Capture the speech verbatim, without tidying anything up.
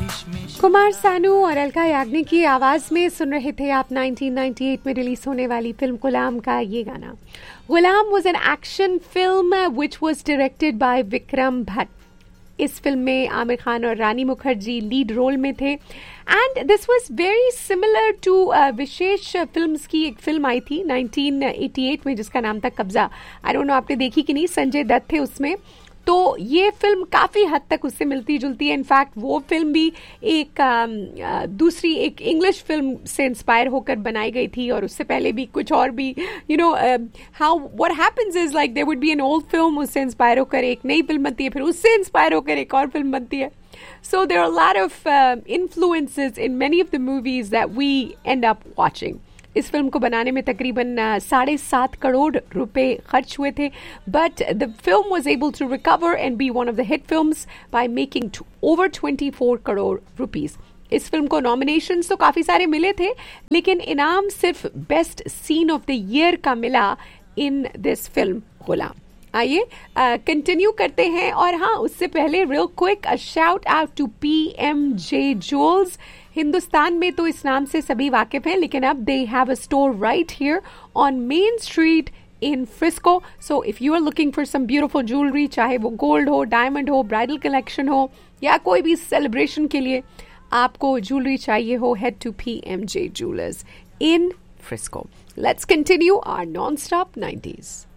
कुमार सानू और अलका याग्निक की आवाज में सुन रहे थे आप नाइनटीन नाइंटी एट में रिलीज होने वाली फिल्म गुलाम का ये गाना. गुलाम was an action film which was directed by Vikram Bhatt. इस फिल्म में आमिर खान और रानी मुखर्जी लीड रोल में थे and this was very similar to wishes films की एक फिल्म आई थी नाइनटीन एटी एट में जिसका नाम था कब्जा. आई डोंट नो आपने देखी कि नहीं, संजय दत्त थे उसमें. तो ये फिल्म काफ़ी हद तक उससे मिलती जुलती है. इनफैक्ट वो फिल्म भी एक आ, दूसरी एक इंग्लिश फिल्म से इंस्पायर होकर बनाई गई थी और उससे पहले भी कुछ और भी you know how what happens is like there would be an old film, उससे इंस्पायर होकर एक नई फिल्म बनती है, फिर उससे इंस्पायर होकर एक और फिल्म बनती है. So there are a lot of uh, influences in many of the movies that we end up watching. इस फिल्म को बनाने में तकरीबन साढ़े सात करोड़ रुपए खर्च हुए थे, but the film was able to recover and B one of the hit films by making over twenty four crore rupees. इस फिल्म को नॉमिनेशंस तो काफ़ी सारे मिले थे, लेकिन इनाम सिर्फ best scene of the year का मिला इन दिस फिल्म गुलाम. आइए कंटिन्यू uh, करते हैं. और हाँ, उससे पहले real quick a shout out to P M J jewels. Hindustan में तो इस नाम से सभी वाकिफ हैं, लेकिन अब they have a store right here on main street in Frisco. So if you are looking for some beautiful jewellery, चाहे वो गोल्ड हो, डायमंड हो, ब्राइडल कलेक्शन हो या कोई भी सेलिब्रेशन के लिए आपको ज्वेलरी चाहिए हो, head to P M J jewellers in Frisco. Let's continue our non stop nineties.